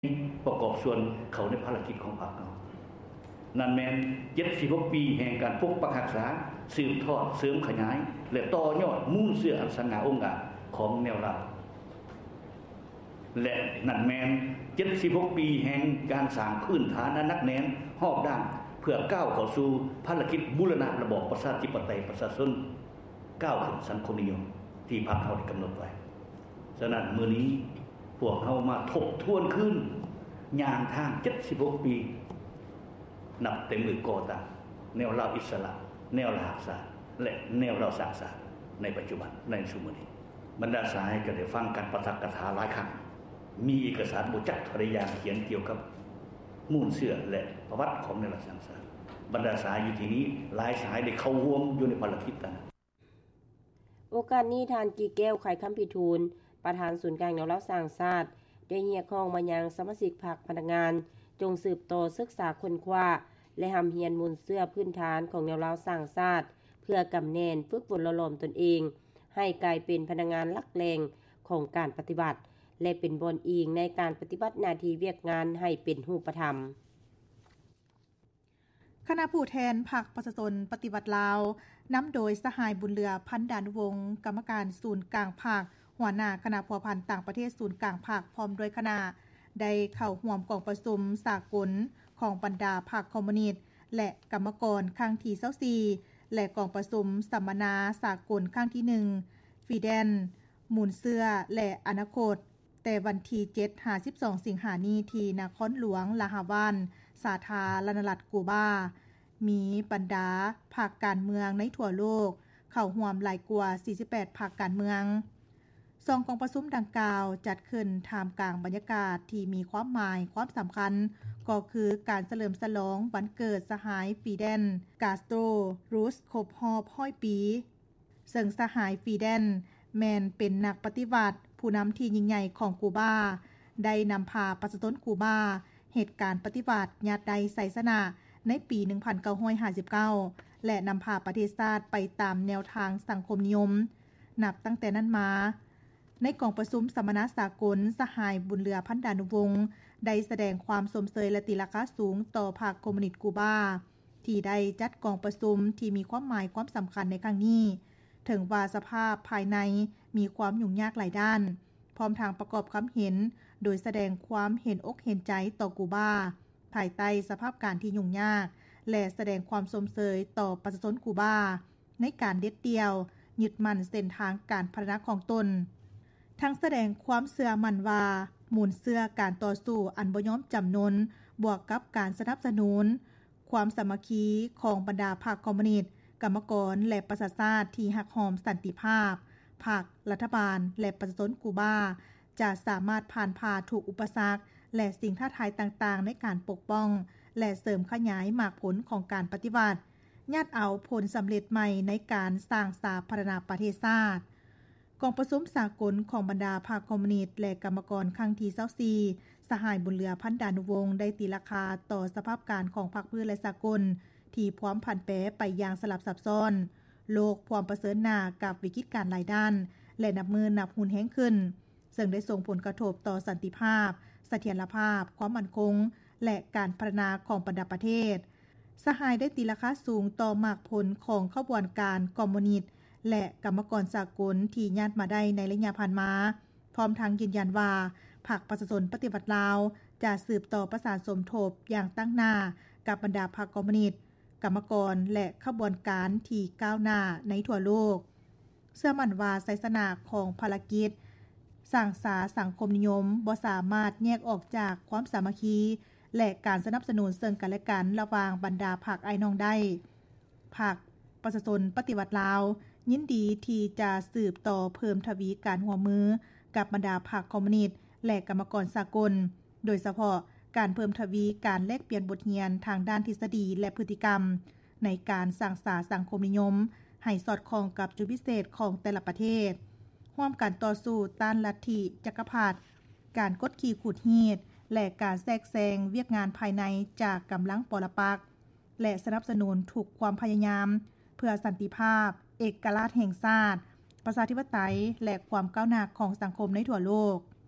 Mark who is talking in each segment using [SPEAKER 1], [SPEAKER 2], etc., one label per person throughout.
[SPEAKER 1] ประกอบส่วนเขาในภารกิจของพรรคนั่นแม่น76ปีแห่งการปกปักรักษาสืบทอดเสริมขยายและต่อยอดมูลเสื่ออันสง่าองค์อาจของแนวราบและนั่นแม่น76ปีแห่งการสร้างพื้นฐานอันหนักแน่นรอบด้านเพื่อก้าวเข้าสู่ภารกิจบูรณะระบอบประชาธิปไตยประชาชนก้าวขึ้นสังคมนิยมที่พรรคเฮาได้กำหนดไว้ฉะนั้นมื้อนี้พวกเฮามาทบทวนขึ้นย่างทาง76ปีนับแต่มือก่อตั้งแนวราบอิสระแนวราบศาสตร์และแนวราบสร้างสรรค์ในปัจจุบันในสมัยนี้บรรดาสายก็ได้ฟังการปาฐกถาหลายครั้งมีเอกสารบ่จักเท่าใดอย่างเขียนเกี่ยวกับมูลเสื่อและประวัติของแนวราบสร้างสรรค์บรรดาสายอยู่ที่นี้หลายสายได้เข้าร่วมอยู่ในภารกิจนั้น
[SPEAKER 2] โอกาสนี้ท่านกีแก้วไขคำพิทูลประธานศูนย์กลางแนวราบสร้างชาติได้เรียกร้องมายังสมาชิกพรรคพนักงานจงสืบต่อศึกษาค้นคว้าและหำเฮียนมูลเสื้อพื้นฐานของแนวราบสร้างชาติเพื่อกำแนนฝึกฝนหล่อหลอมตนเองให้กลายเป็นพนักงานหลักแหล่งของการปฏิบัติและเป็นบอนอิงในการปฏิบัติหน้าที่เวียกงานให้เป็นรูปธรรม
[SPEAKER 3] คณะผู้แทนพรรคประชาชนปฏิวัติลาวนำโดยสหายบุญเรือพันดานุวงศ์กรรมการศูนย์กลางภาคหัวหน้าคณะพัวพันธ์ต่างประเทศศูนย์กลางภาคพร้อมด้วยคณะได้เข้าร่วมกองประชุมสากลของบรรดาพรรคคอมมิวนิสต์และกรรมกรครั้งที่24และกองประชุมสัมมนาสากลครั้งที่1ฟีเดนมูลเสื้อและอนาคตแต่วันที่7-12 สิงหาคมนี้ที่นครหลวงลาฮาวานสาธารณรัฐกูบามีบรรดาพรรคการเมืองในทั่วโลกเข้าร่วมหลายกว่า48พรรคการเมืองซองกองประชุมดังกล่าวจัดขึ้นท่ามกลางบรรยากาศที่มีความหมายความสำคัญก็คือการเฉลิมฉลองวันเกิดสหายฟีเดนกาสโตรรูสครบรอบ100 ปีซึ่งสหายฟีเดนแมนเป็นนักปฏิวัติผู้นำที่ยิ่งใหญ่ของกูบาได้นำพาประชาชนกูบาเหตุการณ์ปฏิวัติญาติใดไสสนะในปี 1959 และนำพาประเทศชาติไปตามแนวทางสังคมนิยมนับตั้งแต่นั้นมาในกองประชุมสัมมนาสากลสหายบุญเรือพันดานุวงศ์ได้แสดงความสมเสยและติราคาสูงต่อพรรคคอมมิวนิสต์กูบาที่ได้จัดกองประชุมที่มีความหมายความสำคัญในครั้งนี้ถึงว่าสภาพภายในมีความยุ่งยากหลายด้านพร้อมทางประกอบความเห็นโดยแสดงความเห็นอกเห็นใจต่อกูบาภายใต้สภาพการที่ยุ่งยากและแสดงความสมเสยต่อประชาชนกูบาในการเด็ดเดี่ยวยึดมั่นเส้นทางการพัฒนาของตนทั้งแสดงความเชื่อมั่นว่ามูลเชื่อการต่อสู้อันบ่ยอมจำนนบวกกับการสนับสนุนความสามัคคีของบรรดาพรรคคอมมิวนิสต์กรรมกรและประชาชาติที่หักหอมสันติภาพพรรครัฐบาลและประชาชนกูบาจะสามารถผ่านทุกอุปสรรคและสิ่งท้าทายต่างๆในการปกป้องและเสริมขยายมากผลของการปฏิบัติญาติเอาผลสำเร็จใหม่ในการสร้างสาธารณประเทศชาติกองประชุมสากลของบรรดาพรรคคอมมิวนิสต์และกรรมกรครั้งที่24สหายบุญเรือพันดานุวงศ์ได้ตีราคาต่อสภาพการของพรรคพืชและสากลที่พร้อมผันแปรไปอย่างสลับซับซ้อนโลกพร้อมประเสริญหน้ากับวิกฤตการณ์หลายด้านและนับมือนับหุ่นแห้งขึ้นซึ่งได้ส่งผลกระทบต่อสันติภาพเสถียรภาพความมั่นคงและการพัฒนาของบรรดาประเทศสหายได้ตีราคาสูงต่อมากผลของขบวนการคอมมิวนิสต์และกรรมกรสากลที่ญาติมาได้ในระยะผ่านมาพร้อมทั้งยืนยันว่าพรรคประชาชนปฏิวัติลาวจะสืบต่อประสานสมทบอย่างตั้งหน้ากับบรรดาพรรคคอมมิวนิสต์กรรมกรและขบวนการที่ก้าวหน้าในทั่วโลกเชื่อมั่นว่าไสสนะของภารกิจสร้างสาสังคมนิยมบ่สามารถแยกออกจากความสามัคคีและการสนับสนุนซึ่งกันและกันระหว่างบรรดาพรรคไอ้น้องได้พรรคประชาชนปฏิวัติลาวยินดีที่จะสืบต่อเพิ่มทวีการร่วมมือกับบรรดาพรรคคอมมิวนิสต์และกรรมกรสากลโดยเฉพาะการเพิ่มทวีการแลกเปลี่ยนบทเรียนทางด้านทฤษฎีและพฤติกรรมในการสร้างสรรค์สังคมนิยมให้สอดคล้องกับจุดพิเศษของแต่ละประเทศร่วมกันต่อสู้ต้านลัทธิจักรพรรดิการกดขี่ขูดรีดและการแทรกแซงเวียกงานภายในจากกำลังปรปักษ์และสนับสนุนทุกความพยายามเพื่อสันติภาพเอกราชแห่งชาติประชาธิปไตยและความก้าวหน้าของสังคมในทั่วโลก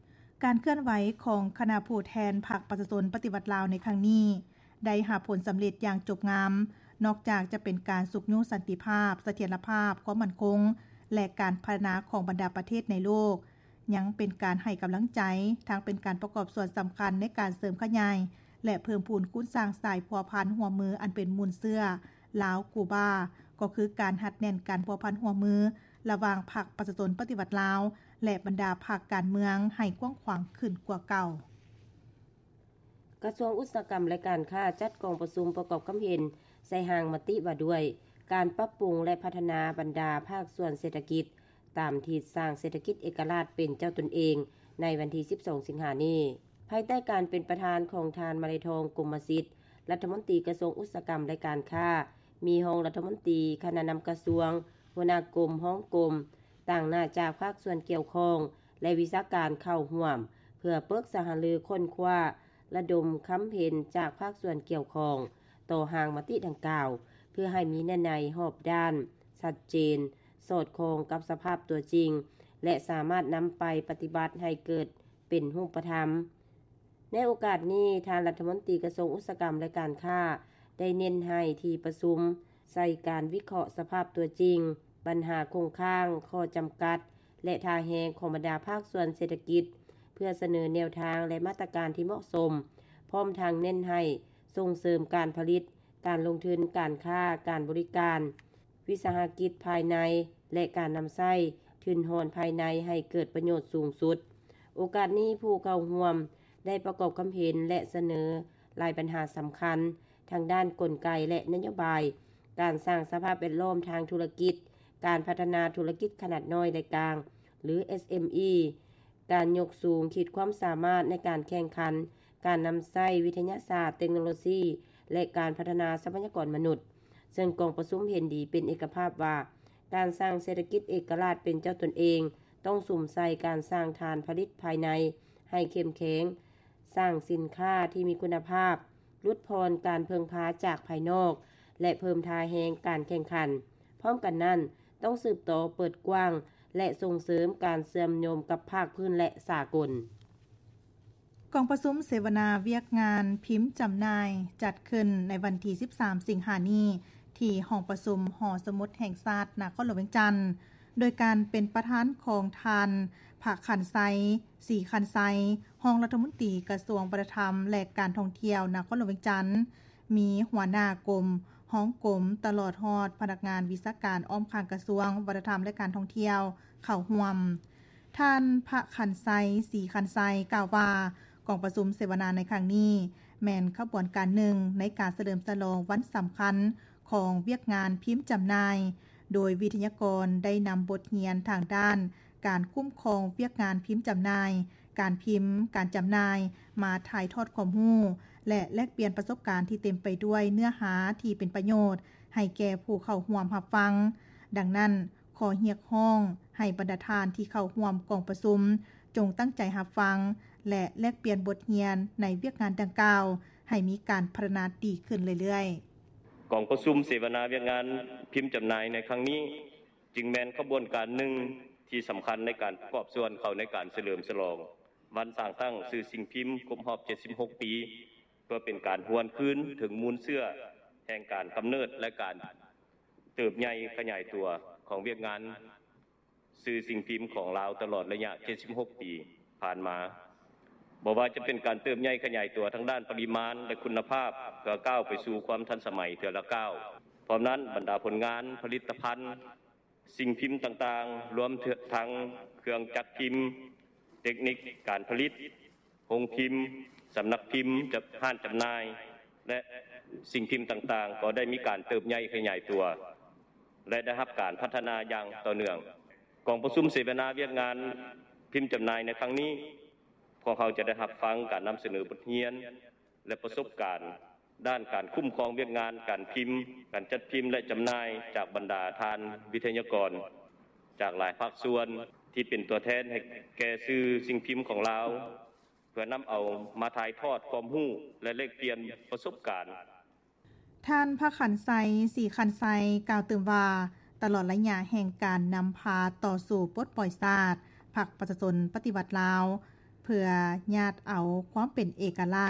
[SPEAKER 3] การเคลื่อนไหวของคณะผู้แทนพรรคประชาชนปฏิวัติลาวในครั้งนี้ได้หาผลสำเร็จอย่างจบงามนอกจากจะเป็นการสุขยุสันติภาพเสถียรภาพความมั่นคงและการพัฒนาของบรรดาประเทศในโลกยังเป็นการให้กำลังใจทั้งเป็นการประกอบส่วนสำคัญในการเสริมขยายและเพิ่มพูนคุณสร้างสายพัวพันหัวมืออันเป็นมูลเสื้อลาวกูบาก็คือการหัดแน่นการพัวพันหัวมือระหว่างพรรคประชาชนปฏิวัติลาวและบรรดาพรรคการเมืองให้กว้างขวางขึ้นกว่าเก่าก
[SPEAKER 2] ระทรวงอุตสาหกรรมและการค้าจัดกองประชุมประกอบความเห็นใส่หางมติว่าด้วยการปรับปรุงและพัฒนาบรรดาภาคส่วนเศรษฐกิจตามที่สร้างเศรษฐกิจเอกราชเป็นเจ้าตนเองในวันที่12สิงหาคมนี้ภายใต้การเป็นประธานของทานมาลัยทองกรมสิทธิ์รัฐมนตรีกระทรวงอุตสาหกรรมและการค้ามีรองรัฐมนตรีคณะนำกระทรวงหัวหน้ากรมห้องกรมต่างหน้าจากภาคส่วนเกี่ยวข้องและวิชาการเข้าร่วมเพื่อปรึกษาหารือค้นคว้าระดมคำเห็นจากภาคส่วนเกี่ยวข้องต่อหางมติดังกล่าวเพื่อให้มีแนวในรอบด้านชัดเจนสอดคล้องกับสภาพตัวจริงและสามารถนำไปปฏิบัติให้เกิดเป็นรูปธรรมในโอกาสนี้ทางรัฐมนตรีกระทรวงอุตสาหกรรมและการค้าได้เน้นให้ที่ประชุมใส่การวิเคราะห์สภาพตัวจริงปัญหาคงค้างข้อจำกัดและท่าแฮงของบรรดาภาคส่วนเศรษฐกิจเพื่อเสนอแนวทางและมาตรการที่เหมาะสมพร้อมทางเน้นให้ส่งเสริมการผลิตการลงทุนการค้าการบริการวิสาหกิจภายในและการนำใช้ทุนหอนภายในให้เกิดประโยชน์สูงสุดโอกาสนี้ผู้เข้าร่วมได้ประกอบความเห็นและเสนอหลายปัญหาสำคัญทางด้านกลไกและนโยบายการสร้างสภาพแวดล้อมทางธุรกิจการพัฒนาธุรกิจขนาดน้อยและกลางหรือ SME การยกสูงขีดความสามารถในการแข่งขันการนำใช้วิทยาศาสตร์เทคโนโลยีและการพัฒนาทรัพยากรมนุษย์ซึ่งกองประชุมเห็นดีเป็นเอกภาพว่าการสร้างเศรษฐกิจเอกราชเป็นเจ้าตนเองต้องสุ่มใส่การสร้างฐานผลิตภายในให้เข้มแข็งสร้างสินค้าที่มีคุณภาพลดพรการเพิ่งพาจากภายนอกและเพิ่มทาแหงการแข่งขันพร้อมกันนั้นต้องสืบต่อเปิดกว้างและส่งเสริมการเสื่อมโยมกับภาคพื้นและสากล
[SPEAKER 3] กองประชุมเสวนาเวียกงานพิมพ์จำหน่ายจัดขึ้นในวันที่13สิงหาคมนี้ที่ห้องประชุมหอสมุดแห่งชาตินครหลวงเวียงจันทน์โดยการเป็นประธานของทานภาคคันไซศรีคันไซรองรัฐมนตรีกระทรวงวัฒนธรรมและการท่องเที่ยวนครหลวงเวียงจันทน์มีหัวหน้ากรมห้องกรมตลอดฮอดพนักงานวิชาการอ้อมข้างกระทรวงวัฒนธรรมและการท่องเที่ยวเข้าร่วมท่านพระคันไซศรีคันไซกล่าวว่ากองประชุมเสวนาในครั้งนี้แม่นขบวนการหนึ่งในการเฉลิมฉลองวันสำคัญของเวียกงานพิมพ์จำหน่ายโดยวิทยากรได้นำบทเรียนทางด้านการคุ้มครองเวียกงานพิมพ์จำหน่ายการพิมพ์การจำหน่ายมาถ่ายทอดความรู้และแลกเปลี่ยนประสบการณ์ที่เต็มไปด้วยเนื้อหาที่เป็นประโยชน์ให้แก่ผู้เข้าร่วมรับฟังดังนั้นขอเรียกร้องให้บรรดาท่านที่เข้าร่วมกองประชุมจงตั้งใจรับฟังและแลกเปลี่ยนบทเรียนในเวียกงานดังกล่าวให้มีการพัฒนาดีขึ้นเรื่อยๆ
[SPEAKER 4] กองประชุมเสวนาเวียกงานพิมพ์จำหน่ายในครั้งนี้จึงแม่นขบวนการหนึ่งที่สำคัญในการประกอบส่วนเข้าในการเฉลิมฉลองวันสร้างตั้งสื่อสิ่งพิมพ์ครบรอบ76ปีเพื่อเป็นการหวนคืนถึงมูลเสื้อแห่งการกำเนิดและการเติบใหญ่ขยายตัวของเวียกงานสื่อสิ่งพิมพ์ของลาวตลอดระยะ76ปีผ่านมาบ่ว่าจะเป็นการเติบใหญ่ขยายตัวทั้งด้านปริมาณและคุณภาพเพื่อก้าวไปสู่ความทันสมัยเทื่อละก้าวพร้อมนั้นบรรดาผลงานผลิตภัณฑ์สิ่งพิมพ์ต่างๆรวมทั้งเครื่องจักรพิมพ์เทคนิคการผลิตโรงพิมพ์สำนักพิมพ์ห้างจำหน่ายและสิ่งพิมพ์ต่างๆก็ได้มีการเติบใหญ่ขยายตัวและได้รับการพัฒนาอย่างต่อเนื่องกองประชุมเสวนาเวียกงานพิมพ์จำหน่ายในครั้งนี้พวกเขาจะได้รับฟังการนำเสนอบทเรียนและประสบการณ์ด้านการคุ้มครองเวียกงานการพิมพ์การจัดพิมพ์และจำหน่ายจากบรรดาทานวิทยากรจากหลายภาคส่วนที่เป็นตัวแทนให้แก่สื่อสิ่งพิมพ์ของเราเพื่อนำเอามาถ่ายทอดความรู้และแลกเปลี่ยนประสบการณ์
[SPEAKER 3] ท่านพระขันไซศรีคันไซกล่าวเติมว่าตลอดระยะแห่งการนำพาต่อสู่ปลดปล่อยชาติพรรคประชาชนปฏิวัติลาวเพื่อญาติเอาความเป็นเอกราช